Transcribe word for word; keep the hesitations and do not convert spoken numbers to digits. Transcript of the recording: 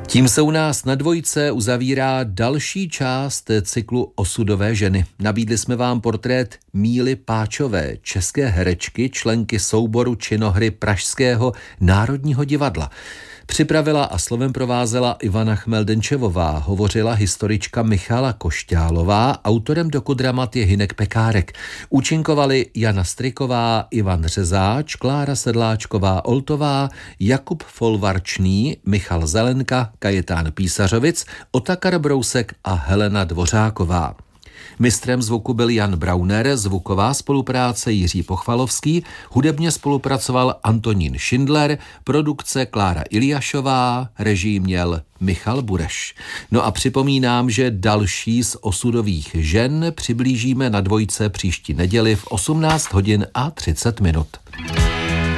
Tím se u nás na Dvojce uzavírá další část cyklu Osudové ženy. Nabídli jsme vám portrét Míly Páčové, české herečky, členky souboru činohry Pražského národního divadla. Připravila a slovem provázela Ivana Chmeldenčevová, hovořila historička Michala Košťálová, autorem dokudramat je Hynek Pekárek. Účinkovali Jana Stryková, Ivan Řezáč, Klára Sedláčková Oltová, Jakub Folvarčný, Michal Zelenka, Kajetán Písařovic, Otakar Brousek a Helena Dvořáková. Mistrem zvuku byl Jan Brauner, zvuková spolupráce Jiří Pochvalovský, hudebně spolupracoval Antonín Schindler, produkce Klára Iliášová, režii měl Michal Bureš. No a připomínám, že další z osudových žen přiblížíme na Dvojce příští neděli v osmnáct hodin a třicet minut.